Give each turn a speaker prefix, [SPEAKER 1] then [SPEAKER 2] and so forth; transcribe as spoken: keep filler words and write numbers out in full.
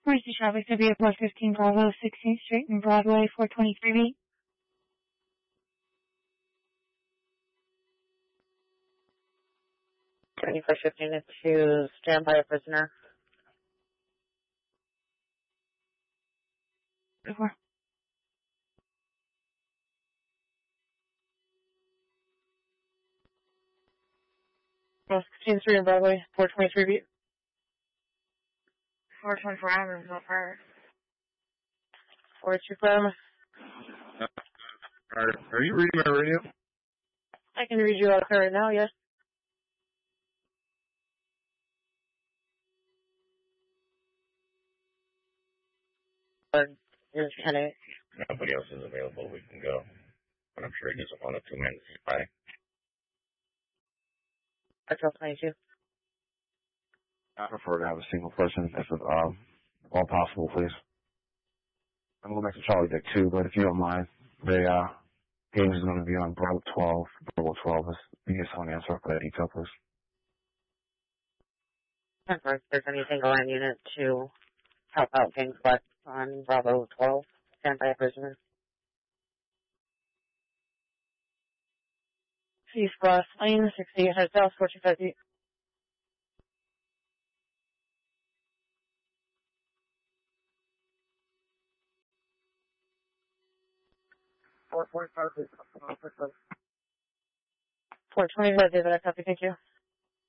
[SPEAKER 1] Emergency traffic to vehicle fifteen Bravo, sixteenth Street and Broadway, four twenty-three B.
[SPEAKER 2] twenty-four fifteen to stand by a prisoner.
[SPEAKER 1] Over.
[SPEAKER 2] sixteenth Street and Broadway, four twenty-three B.
[SPEAKER 1] four twenty-four hours, no fire.
[SPEAKER 2] four two five.
[SPEAKER 3] Are, are you reading my radio?
[SPEAKER 2] I can read you out there right now, yes. Here's ten eight.
[SPEAKER 3] Nobody else is available. We can go. But I'm sure he doesn't want a two-man fight.
[SPEAKER 2] That's all twenty-two.
[SPEAKER 4] I prefer to have a single person, if at uh, all possible, please. I'm going back to Charlie Dick too, but if you don't mind, the uh, game is going to be on Bravo twelve. Bravo twelve is you get someone answer for that detail, please.
[SPEAKER 2] If there's anything on unit to help out gang squad on Bravo twelve, stand by a prisoner.
[SPEAKER 1] East Cross Lane, sixty, head south, forty-five feet.
[SPEAKER 2] four forty-five.
[SPEAKER 1] four twenty-five, David, I copy, thank you.